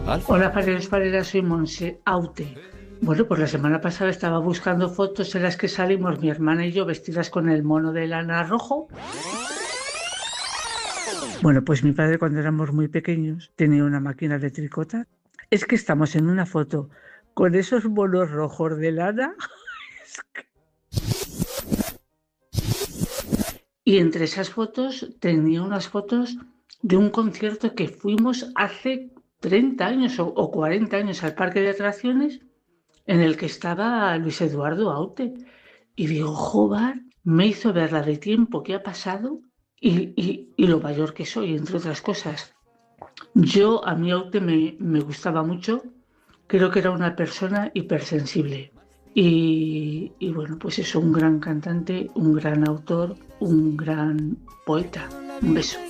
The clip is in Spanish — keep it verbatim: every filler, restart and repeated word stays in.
Alfa. Hola, Fareros, Fareras, soy Monse Aute. Bueno, pues la semana pasada estaba buscando fotos en las que salimos mi hermana y yo vestidas con el mono de lana rojo. Bueno, pues mi padre cuando éramos muy pequeños tenía una máquina de tricotar. Es que estamos en una foto con esos monos rojos de lana y entre esas fotos tenía unas fotos de un concierto que fuimos hace treinta años o, o cuarenta años al parque de atracciones en el que estaba Luis Eduardo Aute. Y digo, joder, me hizo ver la de tiempo que ha pasado y, y- y lo mayor que soy, entre otras cosas. Yo, a mí Aute me, me gustaba mucho, creo que era una persona hipersensible. Y, y bueno, pues es un gran cantante, un gran autor, un gran poeta. Un beso.